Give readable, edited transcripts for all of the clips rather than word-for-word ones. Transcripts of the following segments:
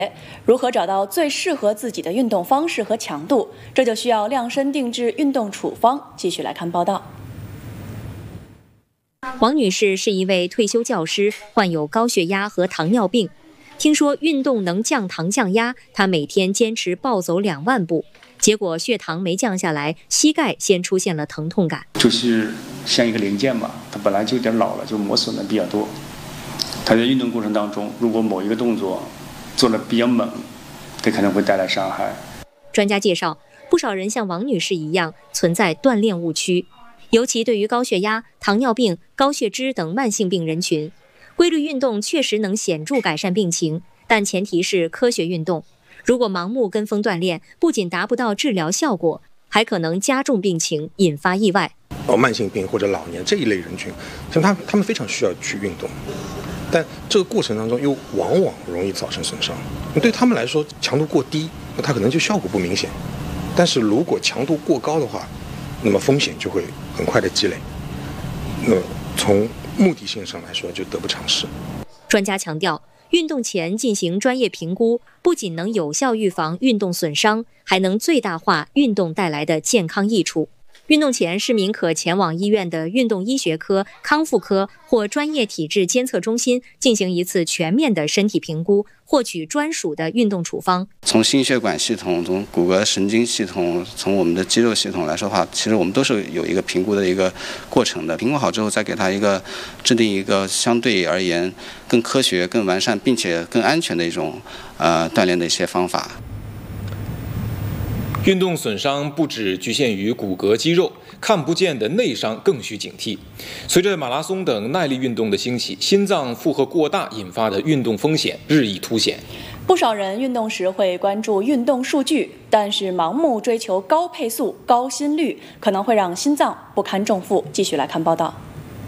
如何找到最适合自己的运动方式和强度，这就需要量身定制运动处方。继续来看报道。 王女士是一位退休教师，患有高血压和糖尿病。听说运动能降糖降压，她每天坚持暴走2万步，结果血糖没降下来，膝盖先出现了疼痛感。 就是像一个零件嘛，它本来就有点老了，就磨损的比较多。它在运动过程当中，如果某一个动作做得比较猛，这可能会带来伤害。 专家介绍，不少人像王女士一样存在锻炼误区，尤其对于高血压、糖尿病、高血脂等慢性病人群，规律运动确实能显著改善病情，但前提是科学运动。如果盲目跟风锻炼，不仅达不到治疗效果，还可能加重病情，引发意外。 慢性病或者老年这一类人群，像他们非常需要去运动。但这个过程当中又往往容易造成损伤，对他们来说强度过低，那它可能就效果不明显，但是如果强度过高的话，那么风险就会很快的积累，那么从目的性上来说就得不偿失。 专家强调，运动前进行专业评估，不仅能有效预防运动损伤，还能最大化运动带来的健康益处。运动前，市民可前往医院的运动医学科、康复科或专业体质监测中心进行一次全面的身体评估，获取专属的运动处方。 从心血管系统、从骨骼神经系统、从我们的肌肉系统来说的话，其实我们都是有一个评估的一个过程的。评估好之后，再给它制定一个相对而言更科学、更完善并且更安全的一种锻炼的一些方法。 运动损伤不只局限于骨骼肌肉，看不见的内伤更需警惕。随着马拉松等耐力运动的兴起，心脏负荷过大引发的运动风险日益凸显。 不少人运动时会关注运动数据，但是盲目追求高配速、高心率，可能会让心脏不堪重负。继续来看报道。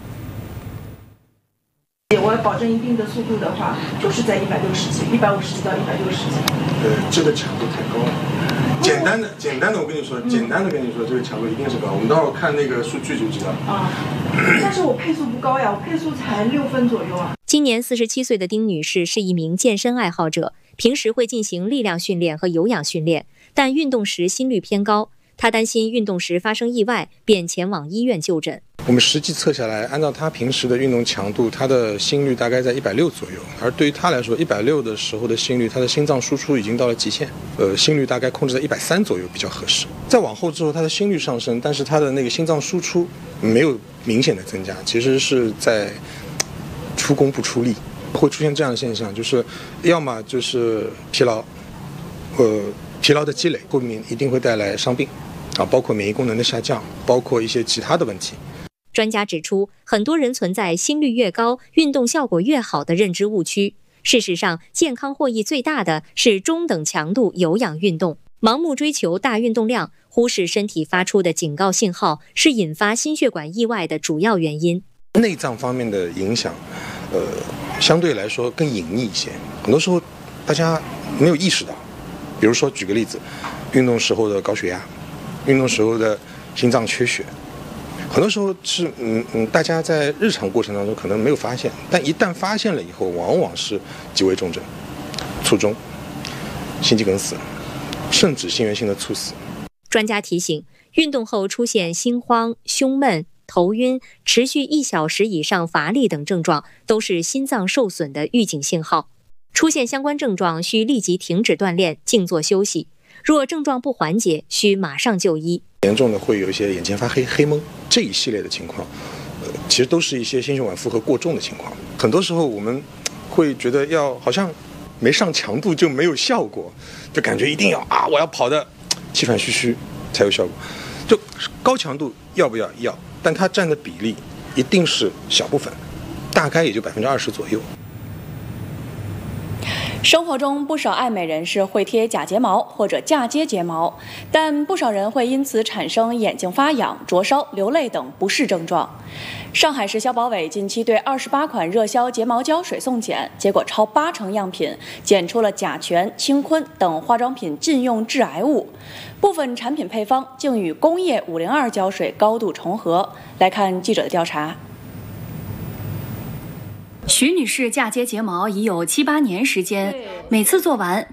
我要保证一定的速度的话，就是在160几、150几到160几。 这个强度太高了。简单的，我跟你说，这个强度一定是高。我们待会儿看那个数据就知道。 但是我配速不高呀，我配速才6分左右啊。 今年47岁的丁女士是一名健身爱好者，平时会进行力量训练和有氧训练，但运动时心率偏高。她担心运动时发生意外，便前往医院就诊。 我们实际测下来，按照他平时的运动强度，他的心率大概在160左右。而对于他来说，160的时候的心率，他的心脏输出已经到了极限。心率大概控制在130左右比较合适。再往后之后，他的心率上升，但是他的那个心脏输出没有明显的增加，其实是在出工不出力，会出现这样的现象，就是要么就是疲劳，疲劳的积累，后面一定会带来伤病，包括免疫功能的下降，包括一些其他的问题。 专家指出，很多人存在心率越高，运动效果越好的认知误区。事实上，健康获益最大的是中等强度有氧运动。盲目追求大运动量，忽视身体发出的警告信号，是引发心血管意外的主要原因。 内脏方面的影响，相对来说更隐秘一些，很多时候大家没有意识到。比如说，举个例子，运动时候的高血压，运动时候的心脏缺血。很多时候是大家在日常过程当中可能没有发现，但一旦发现了以后，往往是极为重症、卒中、心肌梗死，甚至心源性的猝死。 专家提醒，运动后出现心慌、胸闷、头晕、持续1小时以上乏力等症状，都是心脏受损的预警信号。出现相关症状，需立即停止锻炼，静坐休息。若症状不缓解，需马上就医。 严重的会有一些眼前发黑、黑蒙这一系列的情况，其实都是一些心血管负荷过重的情况。很多时候我们会觉得好像没上强度就没有效果，就感觉一定要我要跑得气喘吁吁才有效果。就高强度要不要？要，但它占的比例一定是小部分，大概也就20%左右。 生活中不少爱美人士会贴假睫毛或者嫁接睫毛，但不少人会因此产生眼睛发痒、灼烧、流泪等不适症状。上海市消保委近期对28款热销睫毛胶水送检，结果超80%样品检出了甲醛、氢醌等化妆品禁用致癌物，部分产品配方竟与工业502胶水高度重合。来看记者的调查。 徐女士嫁接睫毛已有7、8年时间，每次做完